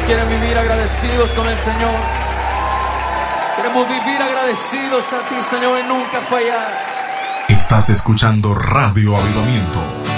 quieren vivir agradecidos con el Señor? Queremos vivir agradecidos a ti, Señor, y nunca fallar. Estás escuchando Radio Avivamiento.